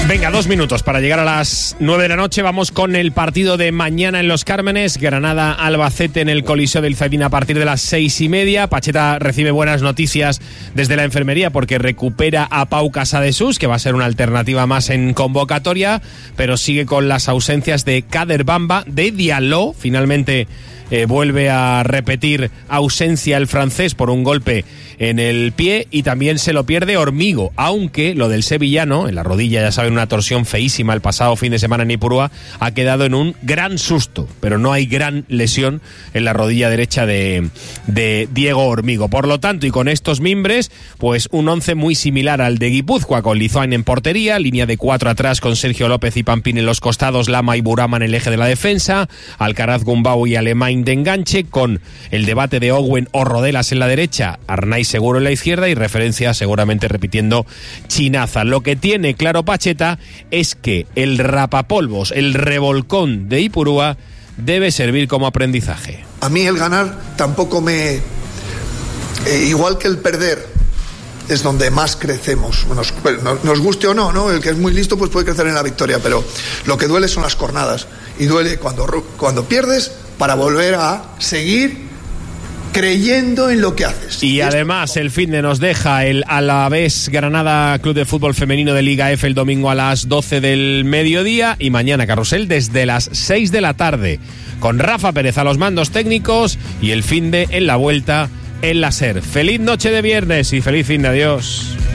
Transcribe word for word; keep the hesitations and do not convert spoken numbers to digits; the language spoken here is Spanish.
Venga, dos minutos para llegar a las nueve de la noche. Vamos con el partido de mañana en Los Cármenes. Granada-Albacete en el Coliseo del Zaidín a partir de las seis y media. Pacheta recibe buenas noticias desde la enfermería porque recupera a Pau Casadesús, que va a ser una alternativa más en convocatoria, pero sigue con las ausencias de Kader Bamba, de Diallo. Finalmente eh, vuelve a repetir ausencia el francés por un golpe en el pie, y también se lo pierde Hormigo, aunque lo del sevillano, en la rodilla, ya saben, una torsión feísima el pasado fin de semana en Ipurúa, ha quedado en un gran susto, pero no hay gran lesión en la rodilla derecha de, de Diego Hormigo. Por lo tanto, y con estos mimbres, pues un once muy similar al de Guipúzcoa, con Lizoain en portería, línea de cuatro atrás con Sergio López y Pampín en los costados, Lama y Burama en el eje de la defensa, Alcaraz, Gumbau y Alemán de enganche, con el debate de Owen o Rodelas en la derecha, Arnaiz seguro en la izquierda y referencia seguramente repitiendo Chinaza. Lo que tiene claro Pacheta es que el rapapolvos, el revolcón de Ipurúa debe servir como aprendizaje. A mí el ganar tampoco me... Eh, igual que el perder es donde más crecemos, nos, nos guste o no, ¿no? El que es muy listo pues puede crecer en la victoria, pero lo que duele son las cornadas, y duele cuando, cuando pierdes para volver a seguir creyendo en lo que haces. Y además el finde nos deja el Alavés Granada Club de Fútbol Femenino de Liga F el domingo a las doce del mediodía, y mañana carrusel desde las seis de la tarde con Rafa Pérez a los mandos técnicos y el finde en la vuelta en la SER. Feliz noche de viernes y feliz finde. Adiós.